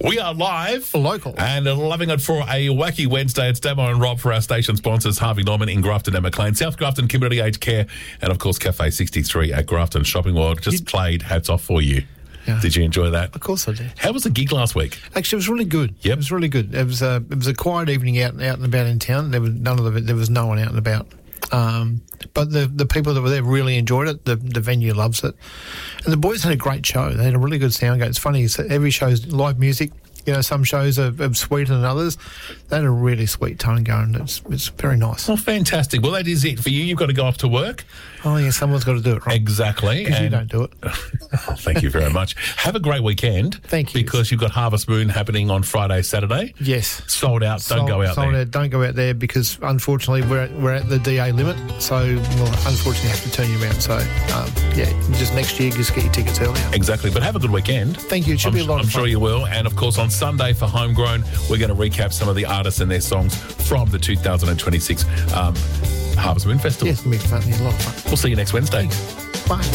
We are live. Local. And loving it for a wacky Wednesday. It's Damo and Rob for our station sponsors, Harvey Norman in Grafton and Maclean, South Grafton Community Aged Care, and of course Cafe 63 at Grafton Shopping World. Just played Hats Off for you. Yeah. Did you enjoy that? Of course I did. How was the gig last week? Actually, it was really good. Yep. It was really good. It was a quiet evening out and about in town. There was no one out and about. But the people that were there really enjoyed it. The venue loves it. And the boys had a great show. They had a really good sound. It's funny, every show's live music. You know, some shows are sweeter than others. They had a really sweet tone going. It's very nice. Oh, fantastic. Well, that is it for you. You've got to go off to work. Oh, yeah, someone's got to do it, right? Exactly. Because you don't do it. Thank you very much. Have a great weekend. Thank you. Because you've got Harvest Moon happening on Friday, Saturday. Yes. Sold out. Don't go out there. Don't go out there because, unfortunately, we're at the DA limit. So we'll unfortunately have to turn you around. So, just next year, just get your tickets earlier. Exactly. But have a good weekend. Thank you. It should be a lot of fun. I'm sure you will. And, of course, on Sunday for Homegrown, we're going to recap some of the artists and their songs from the 2026 Harvest Moon Festival. Yes, it'll be fun. A lot of fun. We'll see you next Wednesday. Bye.